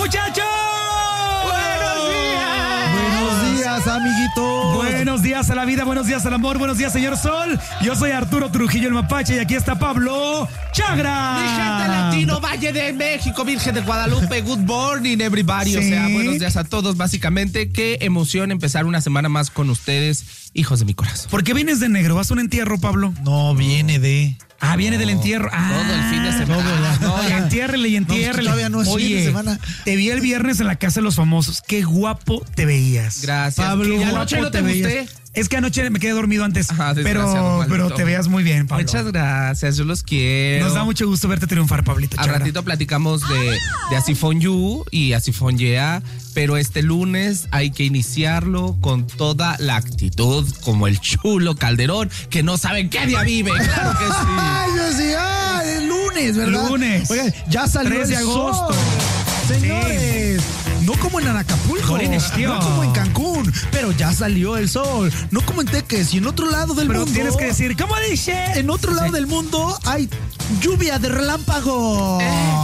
muchachos! Buenos días, amiguitos. Buenos días a la vida, buenos días al amor, buenos días, señor Sol. Yo soy Arturo Trujillo, el Mapache, y aquí está Pablo Chagra. Mi gente latino, Valle de México, Virgen de Guadalupe, good morning, everybody. Sí. O sea, buenos días a todos, básicamente. Qué emoción empezar una semana más con ustedes, hijos de mi corazón. ¿Por qué vienes de negro? ¿Vas a un entierro, Pablo? No, viene de... Ah, viene del entierro. Todo el fin de semana. No, entiérrele y entiérrele. todavía no es Oye, fin de semana. te vi el viernes en la Casa de los Famosos. Qué guapo te veías. Gracias. Pablo, ¿Y guapo anoche no te veías. gusté? Es que anoche me quedé dormido antes, Ajá, desgraciado, pero maldito. te veas muy bien, Pablo. Muchas gracias, yo los quiero. Nos da mucho gusto verte triunfar, Pablito Al Chagra. ratito platicamos de Asifón You y Asifón Yeah, pero este lunes hay que iniciarlo con toda la actitud, como el chulo Calderón, que no saben qué día vive. Claro que sí. Ay, yo decía, el lunes, ¿verdad? Lunes. Oigan, ya salió 3 de el agosto. sol. Señores, no como en Acapulco, Corines, tío. no como en Cancún, pero ya salió el sol. No como en Teques y en otro lado del Pero mundo. tienes que decir, ¿cómo dice? En otro lado del mundo hay lluvia de relámpago.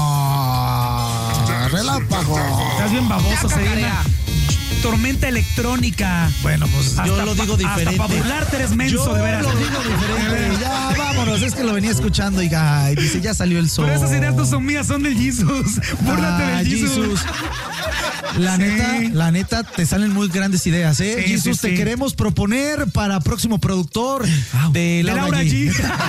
Relámpago. Estás bien baboso, se viene una tormenta electrónica. Bueno, pues yo Hasta lo digo Hasta diferente. para burlarte eres menso, Yo de veras. lo digo diferente. Ya, vámonos. Es que lo venía escuchando y ay, dice, ya salió el sol. Pero esas ideas no son mías, son del Jesus. Búrlate del Jesus. La Sí. neta, te salen muy grandes ideas, ¿eh? Sí, Jesus, sí, te sí. queremos proponer para próximo productor de De Laura G.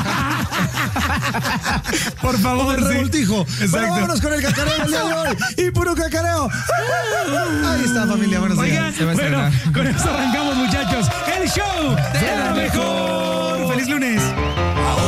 Por favor, El sí. revoltijo. Exacto. Bueno, vámonos con el cacareo del día de hoy. Y puro cacareo. Ahí está, familia. Buenos Oigan, días. Se va a bueno, estrenar. con eso arrancamos, muchachos. El show de la mejor. ¡Feliz lunes!